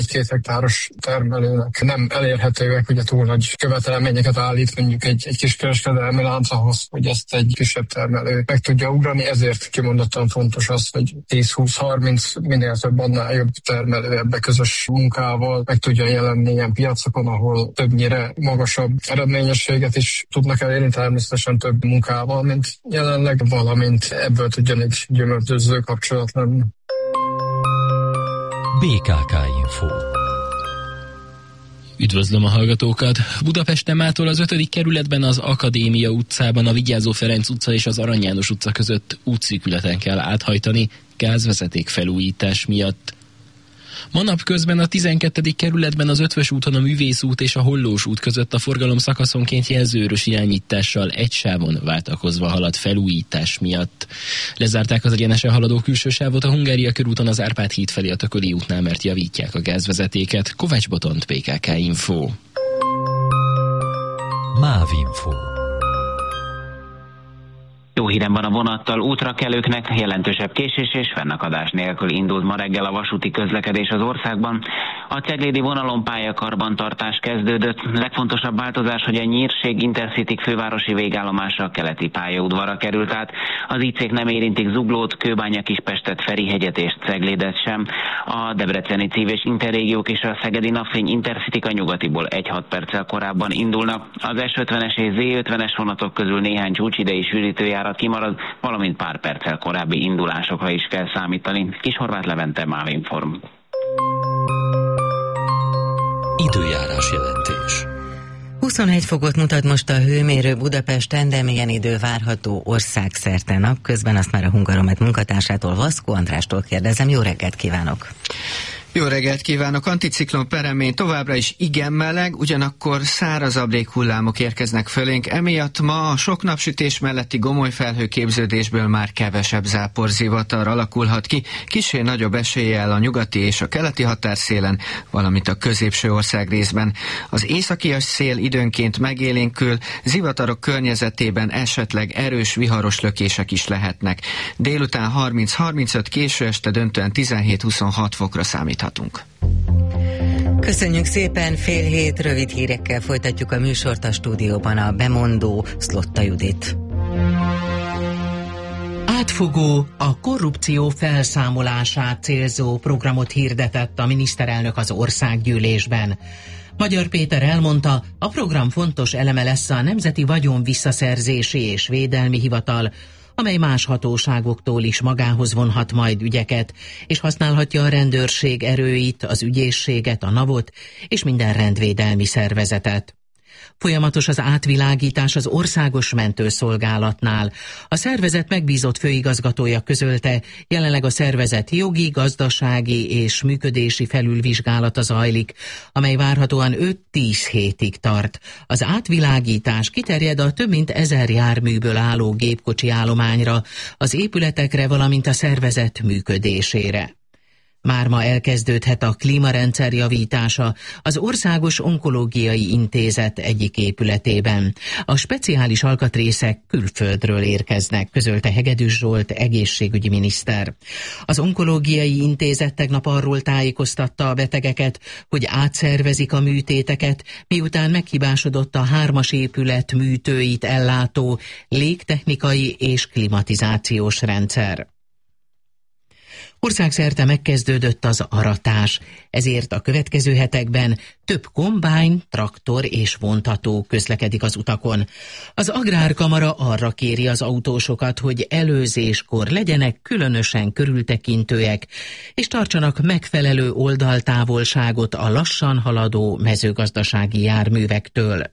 2 hektáros termelőnek nem elérhetőek, ugye túl nagy követelményeket állít mondjuk egy kiskereskedelmi lánc ahhoz, hogy ezt egy kisebb termelő meg tudja ugrani, ezért kimondottan fontos az, hogy 10-20-30 minél több annál jobb termelő ebbe közös munkával meg tudja jelenni ilyen piacokon, ahol többnyire magasabb eredményességet is tudnak elérni, természetesen több munkával, mint jelenleg, valamint ebből tudjon egy gyümölcsöző kapcsolat lenni. BKK Info. Üdvözlöm a hallgatókat! Budapesten mától az 5. kerületben az Akadémia utcában a Vigyázó Ferenc utca és az Arany János utca között útszűkületen kell áthajtani gázvezeték felújítás miatt. Ma napközben a 12. kerületben az Ötvös úton a Művész út és a Hollós út között a forgalom szakaszonként jelzőörös irányítással egy sávon váltakozva halad felújítás miatt. Lezárták az egyenesen haladó külső sávot a Hungária körúton az Árpád híd felé a Tököli útnál, mert javítják a gázvezetéket. Kovács Botont, PKK Info. MÁV Info. Jó hírem van a vonattal útrakelőknek, jelentősebb késés és fennakadás nélkül indult ma reggel a vasúti közlekedés az országban. A ceglédi vonalon pályakarbantartás kezdődött. Legfontosabb változás, hogy a Nyírség Intercity fővárosi végállomása a keleti pályaudvarra került át. Az IC-k nem érintik Zuglót, Kőbánya-Kispestet, Ferihegyet és Ceglédet sem. A debreceni CIV és Interrégiók és a szegedi Napfény Intercity a nyugatiból 1-6 perccel korábban indulnak. Az S50-es és Z50-es vonatok közül néhány csúcsidei sűrítőjárat kimarad, valamint pár perccel korábbi indulásokra is kell számítani. Kishorváth Levente, MÁV Inform. Időjárás jelentés. 21 fokot mutat most a hőmérő Budapesten, de milyen idő várható országszerte napközben, azt már a Hungaromet munkatársától, Vaszkó Andrástól kérdezem. Jó reggelt kívánok! Jó reggelt kívánok! Anticiklon peremény továbbra is igen meleg, ugyanakkor szárazabb léghullámok érkeznek fölénk, emiatt ma a sok napsütés melletti gomoly felhőképződésből már kevesebb záporzivatar alakulhat ki, kissé nagyobb eséllyel a nyugati és a keleti határszélen, valamint a középső ország részben. Az északias szél időnként megélénkül, zivatarok környezetében esetleg erős viharos lökések is lehetnek. Délután 30-35, késő este döntően 17-26 fokra számít. Köszönjük szépen, 6:30 rövid hírekkel folytatjuk a műsort, a stúdióban a bemondó Szlotta Judit. Átfogó, a korrupció felszámolását célzó programot hirdetett a miniszterelnök az országgyűlésben. Magyar Péter elmondta, a program fontos eleme lesz a Nemzeti Vagyon Visszaszerzési és Védelmi Hivatal, amely más hatóságoktól is magához vonhat majd ügyeket, és használhatja a rendőrség erőit, az ügyészséget, a NAV-ot és minden rendvédelmi szervezetet. Folyamatos az átvilágítás az Országos Mentőszolgálatnál. A szervezet megbízott főigazgatója közölte, jelenleg a szervezet jogi, gazdasági és működési felülvizsgálata zajlik, amely várhatóan 5-10 hétig tart. Az átvilágítás kiterjed a több mint 1000 járműből álló gépkocsi állományra, az épületekre, valamint a szervezet működésére. Már ma elkezdődhet a klímarendszer javítása az Országos Onkológiai Intézet egyik épületében. A speciális alkatrészek külföldről érkeznek, közölte Hegedűs Zsolt egészségügyi miniszter. Az Onkológiai Intézet tegnap arról tájékoztatta a betegeket, hogy átszervezik a műtéteket, miután meghibásodott a 3-as épület műtőit ellátó légtechnikai és klimatizációs rendszer. Országszerte megkezdődött az aratás, ezért a következő hetekben több kombájn, traktor és vontató közlekedik az utakon. Az Agrárkamara arra kéri az autósokat, hogy előzéskor legyenek különösen körültekintőek, és tartsanak megfelelő oldaltávolságot a lassan haladó mezőgazdasági járművektől.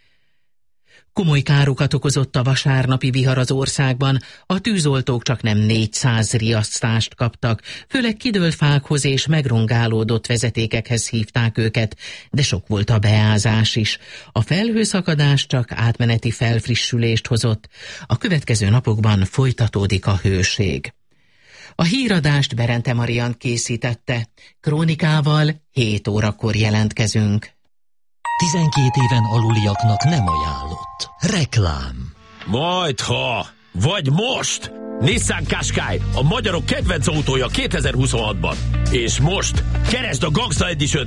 Komoly károkat okozott a vasárnapi vihar az országban, a tűzoltók csak nem 400 riasztást kaptak, főleg kidőlt fákhoz és megrongálódott vezetékekhez hívták őket, de sok volt a beázás is. A felhőszakadás csak átmeneti felfrissülést hozott, a következő napokban folytatódik a hőség. A híradást Berente Marian készítette, krónikával 7 órakor jelentkezünk. 12 éven aluliaknak nem ajánlott. Reklám. Majdha, vagy most! Nissan Qashqai, a magyarok kedvenc autója 2026-ban. És most keresd a Gangsta Edition